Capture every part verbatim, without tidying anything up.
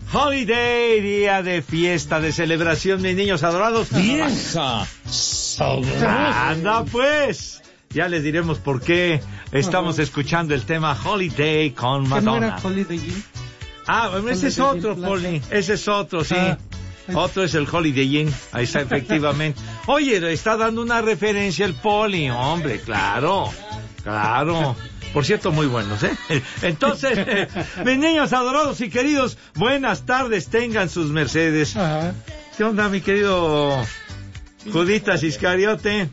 Holiday, día de fiesta, de celebración, mis niños adorados. ¡Vieja! Anda pues. Ya les diremos por qué estamos escuchando el tema Holiday con Madonna. ¿Qué no era Holiday Inn? Ah, bueno, ese es otro, Poli. Ese es otro, sí. Ah. Otro es el Holiday Inn. Ahí está, efectivamente. Oye, le está dando una referencia el Poli, hombre, claro. Claro. Por cierto, muy buenos, ¿eh? Entonces, eh, mis niños adorados y queridos, buenas tardes, tengan sus mercedes. Ajá. ¿Qué onda, mi querido Juditas Iscariote?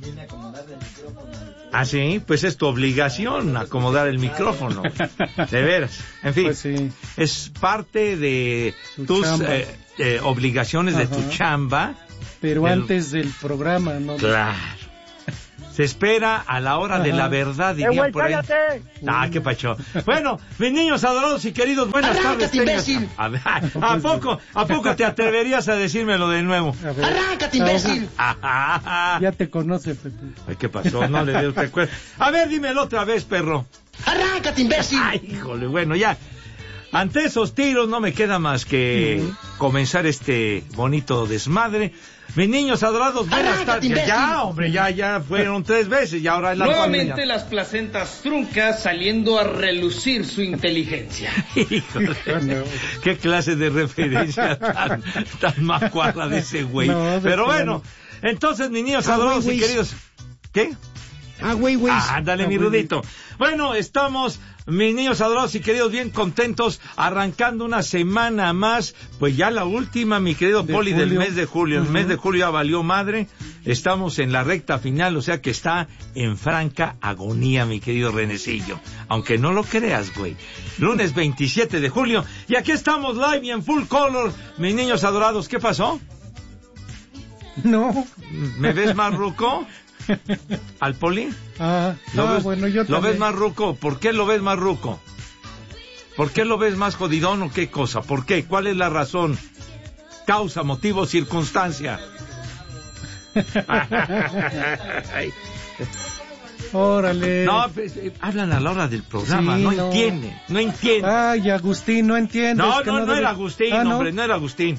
Ah, sí, pues es tu obligación acomodar el micrófono. De veras. En fin, pues sí. Es parte de Su tus eh, eh, obligaciones. Ajá. De tu chamba. Pero del... antes del programa, ¿no? Claro. Se espera a la hora. Ajá. De la verdad, diría eh, por ahí. Ah, qué pacho. Bueno, mis niños adorados y queridos, buenas tardes. Imbécil. A, a, a poco, a poco te atreverías a decírmelo de nuevo. Arráncate, imbécil. Ajá. Ya te conoce, Pepe. Ay, ¿qué pasó? No le dio el recuerdo. A ver, dímelo otra vez, perro. Arráncate, imbécil. Ay, híjole, bueno, ya. Ante esos tiros no me queda más que uh-huh. comenzar este bonito desmadre. Mis niños adorados, buenas tardes. Ya, hombre, ya, ya fueron tres veces y ahora es la Nuevamente familia. Las placentas truncas saliendo a relucir su inteligencia. Híjole, qué clase de referencia tan, tan macuarra de ese güey. No, Pero bueno, entonces, mis niños ah, adorados wey, y queridos. ¿Qué? Ah, güey, güey. Ah, ándale, ah, mi Rudito. Bueno, estamos, mis niños adorados y queridos, bien contentos, arrancando una semana más, pues ya la última, mi querido de Poli, julio. Del mes de julio. Uh-huh. El mes de julio ya valió madre, estamos en la recta final, o sea que está en franca agonía, mi querido Renecillo. Aunque no lo creas, güey. Lunes veintisiete de julio, y aquí estamos live y en full color, mis niños adorados. ¿Qué pasó? No. ¿Me ves más ruco? ¿Al Poli? Ah, ¿Lo, ah ves, bueno, yo ¿Lo también. ves más ruco? ¿Por qué lo ves más ruco? ¿Por qué lo ves más jodidón o qué cosa? ¿Por qué? ¿Cuál es la razón? Causa, motivo, circunstancia. Órale. No, pues, eh, hablan a la hora del programa, sí, no, no entienden, no entienden. Ay, Agustín, no entiendes. No, que no, no, no debe... era Agustín, ah, ¿no? hombre, no era Agustín.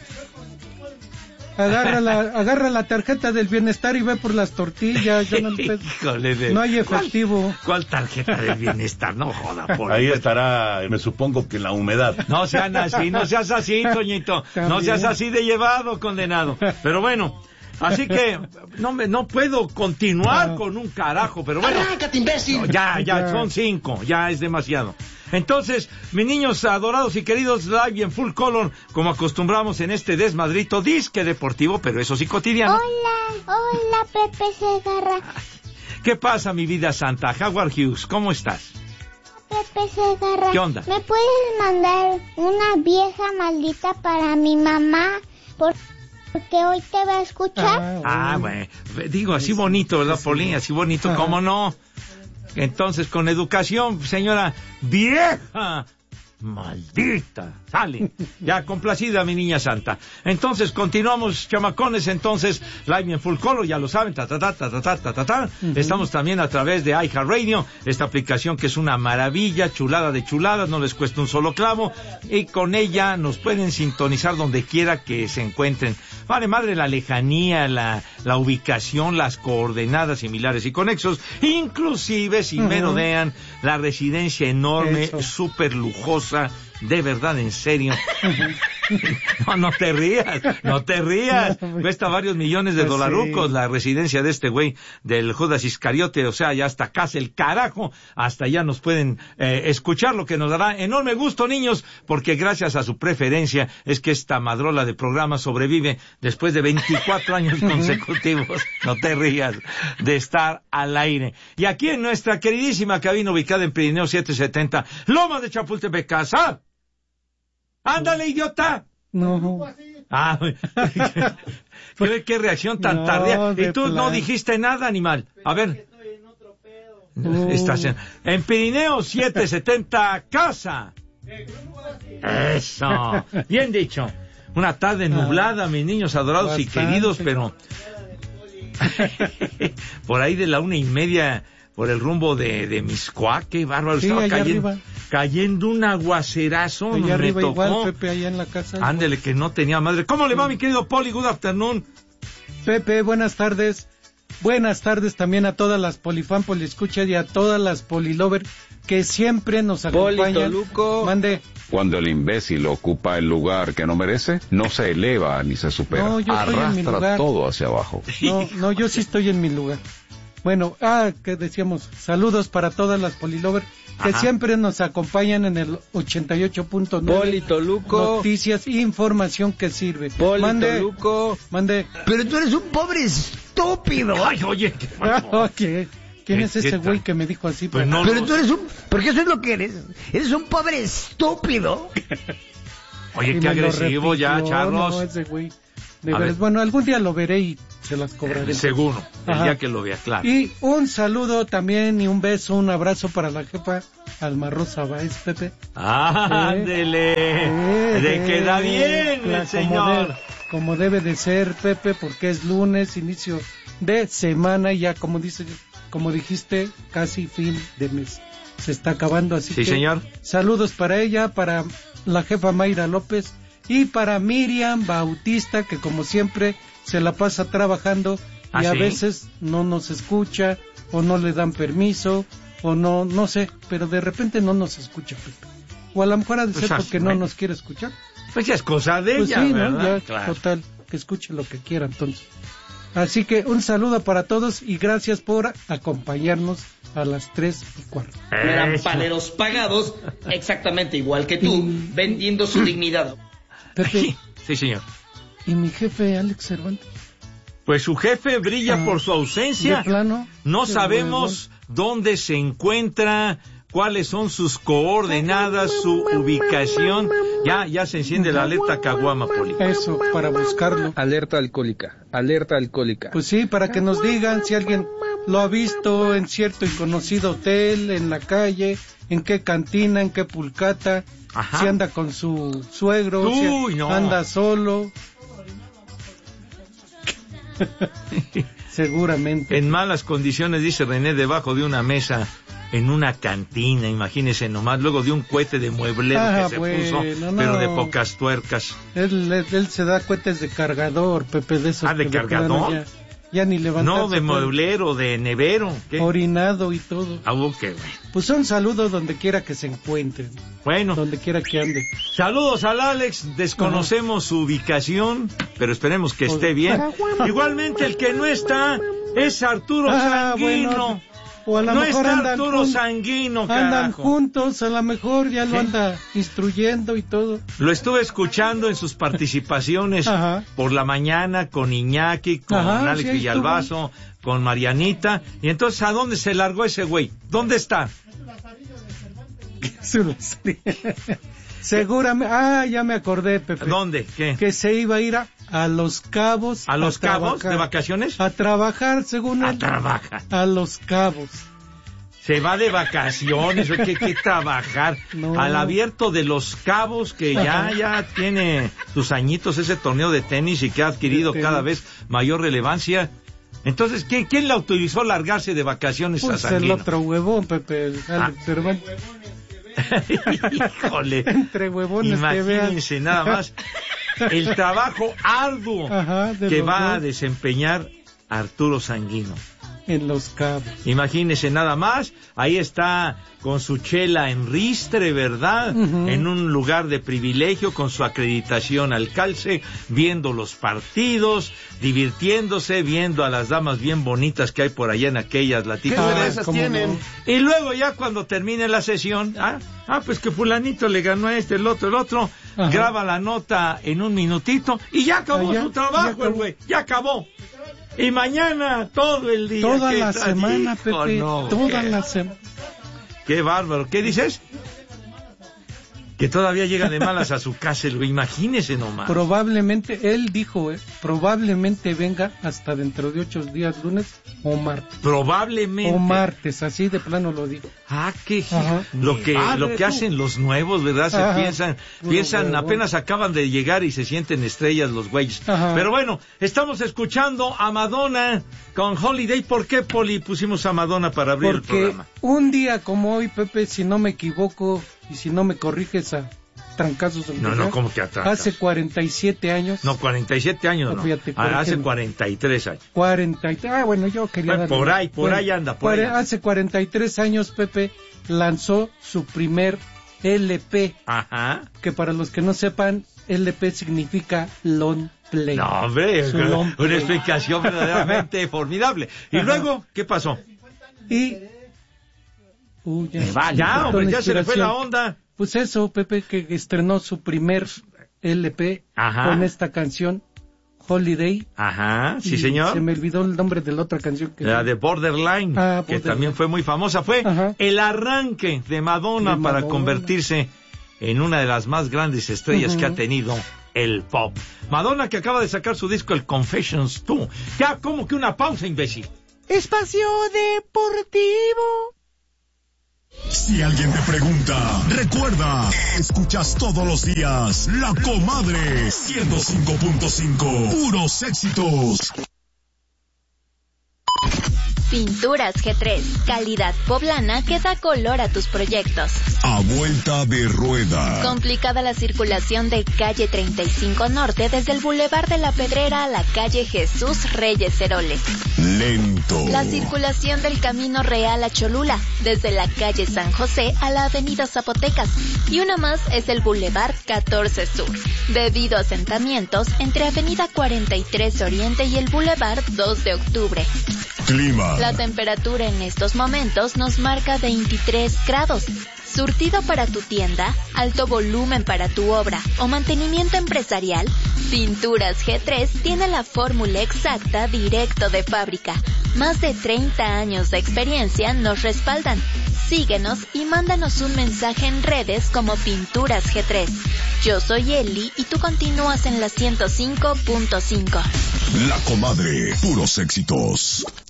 Agarra la, agarra la tarjeta del bienestar y ve por las tortillas. Yo no, Híjole de... no hay efectivo. ¿Cuál, ¿Cuál tarjeta del bienestar? No joda, por ahí estará, me supongo que la humedad. No sean así, no seas así, Toñito. No seas así de llevado, condenado. Pero bueno, así que no me, no puedo continuar ah. con un carajo, pero bueno. ¡Arráncate, imbécil! No, ya, ya, ya, son cinco, ya es demasiado. Entonces, mis niños adorados y queridos, live y en full color, como acostumbramos en este desmadrito disque deportivo, pero eso sí cotidiano. Hola, hola, Pepe Segarra. ¿Qué pasa, mi vida santa? Howard Hughes, ¿cómo estás? Pepe Segarra. ¿Qué onda? ¿Me puedes mandar una vieja maldita para mi mamá? Porque hoy te va a escuchar. Ah, bueno, digo, así bonito, ¿verdad, Polín? Así bonito, ah. ¿Cómo no? Entonces, con educación, señora vieja, maldita, sale. Ya, complacida, mi niña santa. Entonces, continuamos, chamacones, entonces, live en full color, ya lo saben, ta, ta, ta, ta, ta, ta, ta, ta. Uh-huh. Estamos también a través de iHeartRadio, esta aplicación que es una maravilla, chulada de chuladas, no les cuesta un solo clavo, y con ella nos pueden sintonizar donde quiera que se encuentren. Vale madre la lejanía, la, la ubicación, las coordenadas similares y conexos, inclusive si uh-huh. merodean la residencia enorme, súper lujosa, de verdad, en serio. No, no te rías, no te rías. Cuesta varios millones de pues dolarucos sí. La residencia de este güey, del Judas Iscariote, o sea, ya hasta casa el carajo, hasta allá nos pueden eh, escuchar, lo que nos dará enorme gusto, niños, porque gracias a su preferencia es que esta madrola de programa sobrevive después de veinticuatro años consecutivos, no te rías, de estar al aire. Y aquí en nuestra queridísima cabina ubicada en Pirineo setecientos setenta, Lomas de Chapultepec, casa. ¡Ándale, idiota! No. Ah, ¿qué, qué reacción tan no, tardía? Y tú plan. No dijiste nada, animal. A ver. Uh. Estás en, en Pirineo setecientos setenta, casa. Eso. Bien dicho. Una tarde nublada, mis niños adorados Bastante. y queridos, pero por ahí de la una y media, por el rumbo de, de Miscuac, qué bárbaro, sí, estaba cayendo. Arriba. cayendo un aguacerazo. Allá me arriba tocó. igual, Pepe, allá en la casa. Ándele, que no tenía madre. ¿Cómo le va, mi querido Poli? Good afternoon. Pepe, buenas tardes. Buenas tardes también a todas las polifan, poliescuchas y a todas las polilover que siempre nos acompañan. Poli Toluco. Mande. Cuando el imbécil ocupa el lugar que no merece, no se eleva ni se supera. No, yo estoy en mi Arrastra lugar. todo hacia abajo. No, no, yo sí estoy en mi lugar. Bueno, ah, que decíamos, saludos para todas las polilover que Ajá. siempre nos acompañan en el ochenta y ocho punto nueve. Poli Toluco. Noticias, información que sirve. Poli Mande, Toluco. mande. Pero tú eres un pobre estúpido. Ay, oye, ¿qué Ah, pasó? ¿qué? ¿Quién ¿Qué- es qué ese tal? güey que me dijo así? Pues pa- no Pero lo tú sé. eres un... Porque eso es lo que eres. Eres un pobre estúpido. Oye, Y qué me lo agresivo ya, repitió, Charlos. No, ese güey. De A veras, ver. bueno, algún día lo veré y se las cobraré. Seguro, el Ajá. día que lo vea, claro. Y un saludo también y un beso, un abrazo para la jefa Alma Rosa Báez, Pepe. Ándele, Eh, de que da eh, bien la- el como señor. debe- Como debe de ser, Pepe, porque es lunes, inicio de semana y ya como dice, como dijiste, casi fin de mes. Se está acabando, así Sí, que señor. saludos para ella, para la jefa Mayra López y para Miriam Bautista, que como siempre se la pasa trabajando y ¿Ah, a sí? veces no nos escucha o no le dan permiso o no, no sé, pero de repente no nos escucha, Pepe. O a lo mejor ha de Pues ser así, porque no bueno. nos quiere escuchar. Pues ya es cosa de Pues ella, sí, ¿no? ¿verdad? Ya, Claro. total, que escuche lo que quiera entonces. Así que un saludo para todos y gracias por acompañarnos a las tres y cuarto. Eran Eso. paleros pagados, exactamente igual que tú, vendiendo su dignidad. Pepe, Sí, señor. y mi jefe Alex Cervantes. Pues su jefe brilla Ah, por su ausencia. de plano, No qué sabemos dónde se encuentra, cuáles son sus coordenadas, su ubicación. Ya, ya se enciende la alerta caguama, Poli. Eso, para buscarlo. Alerta alcohólica. Alerta alcohólica. Pues sí, para que nos digan si alguien lo ha visto en cierto y conocido hotel, en la calle, en qué cantina, en qué pulcata, Ajá. si anda con su suegro, Uy, si no. anda solo. Seguramente. En malas condiciones, dice René, debajo de una mesa, en una cantina, imagínese nomás, luego de un cohete de mueblero Ah, que se bueno, puso, no. pero de pocas tuercas. Él, él, él se da cohetes de cargador, Pepe, de esos. Ah, ¿de que plano cargador? Ya, ya ni levantarse. No de puede. mueblero, de nevero. ¿Qué? Orinado y todo. Ah, ok, bueno. Pues un saludo donde quiera que se encuentren, Bueno, donde quiera que ande. saludos al Alex, desconocemos su ubicación, pero esperemos que esté bien. Igualmente el que no está es Arturo Ah, Sanguino. bueno, o a lo no mejor está andan Arturo jun- Sanguino, Andan carajo. juntos, a lo mejor ya lo ¿Sí? anda instruyendo y todo. Lo estuve escuchando en sus participaciones Ajá. por la mañana con Iñaki, con Ajá, Alex sí, ahí Villalbazo, con Marianita. Y entonces, ¿a dónde se largó ese güey? ¿Dónde está? Seguramente, ah, ya me acordé, Pepe. ¿Dónde? ¿Qué? Que se iba a ir a, a Los Cabos. ¿A Los Cabos trabajar. de vacaciones? A trabajar, según A él. trabajar. A Los Cabos. Se va de vacaciones, ¿o qué, qué trabajar? No. Al abierto de Los Cabos, que ya, Ajá. ya tiene sus añitos ese torneo de tenis y que ha adquirido De cada tenis. vez mayor relevancia. Entonces, ¿quién, quién le autorizó largarse de vacaciones a Pues el Sanguino? otro huevón, Pepe. el Ah. Alex Cervantes. Híjole. Entre huevones que vean. Imagínense nada más el trabajo arduo Ajá, de que los va a dos. desempeñar Arturo Sanguino. En Los Cabos. Imagínese nada más, ahí está con su chela en ristre, ¿verdad? Ujú. En un lugar de privilegio, con su acreditación al calce, viendo los partidos, divirtiéndose, viendo a las damas bien bonitas que hay por allá en aquellas latitudes. Ah, ¿cómo tienen? no? Y luego ya cuando termine la sesión, ah, ah, pues que fulanito le ganó a este, el otro, el otro, Ajá. graba la nota en un minutito y ya acabó Ah, ya, su ya trabajo, acabó. el güey, ya acabó. Y mañana todo el día. Toda ¿qué la tal? semana, Hijo, Pepe. no, toda qué, la semana. qué bárbaro. ¿Qué dices? Que todavía llega de malas a su casa, el güey, imagínese nomás. Probablemente, él dijo, eh, probablemente venga hasta dentro de ocho días, lunes o martes. Probablemente. O martes, así de plano lo dijo. Ah, qué Ajá. lo que Padre, lo que tú. hacen los nuevos, ¿verdad? Se Ajá. piensan, Puro piensan, huevón. apenas acaban de llegar y se sienten estrellas los güeyes. Ajá. Pero bueno, estamos escuchando a Madonna con Holiday. ¿Por qué, Poli, pusimos a Madonna para abrir el Porque programa? un día como hoy, Pepe, si no me equivoco, y si no me corriges a trancazos. No, no, ¿cómo que a trancazos? Hace cuarenta y siete años. No, cuarenta y siete años no. No, fíjate, Ah, hace ejemplo. cuarenta y tres años. cuarenta y tres, ah, bueno, yo quería Bueno, darle- por ahí, por bueno, ahí anda, por ahí cuare- anda. Hace cuarenta y tres años, Pepe lanzó su primer L P, Ajá. que para los que no sepan, L P significa long play. No, hombre, Su long una play. explicación verdaderamente formidable. ¿Y Ajá. luego qué pasó? Y... Uy, ya, vale, ya, hombre, ya se le fue la inspiración. onda. Pues eso, Pepe, que estrenó su primer L P Ajá. con esta canción, Holiday. Ajá, sí, Y señor. Se me olvidó el nombre de la otra canción. Que La de Borderline, Ah, que Borderline. también fue muy famosa. Fue Ajá. el arranque de Madonna De para Madonna. convertirse en una de las más grandes estrellas Ujú. que ha tenido el pop. Madonna, que acaba de sacar su disco, el Confessions dos. Ya, como que una pausa, imbécil. Espacio Deportivo. Si alguien te pregunta, recuerda, escuchas todos los días La Comadre ciento cinco punto cinco, puros éxitos. Pinturas G tres, calidad poblana que da color a tus proyectos. A vuelta de rueda. Complicada la circulación de calle treinta y cinco Norte desde el Boulevard de la Pedrera a la calle Jesús Reyes Heroles. Lento. La circulación del Camino Real a Cholula, desde la calle San José a la avenida Zapotecas. Y una más es el Boulevard catorce Sur, debido a asentamientos entre avenida cuarenta y tres Oriente y el Boulevard dos de Octubre. Clima. La temperatura en estos momentos nos marca veintitrés grados. Surtido para tu tienda, alto volumen para tu obra o mantenimiento empresarial, Pinturas G tres tiene la fórmula exacta directo de fábrica. Más de treinta años de experiencia nos respaldan. Síguenos y mándanos un mensaje en redes como Pinturas G tres. Yo soy Eli y tú continúas en la ciento cinco punto cinco. La Comadre, puros éxitos.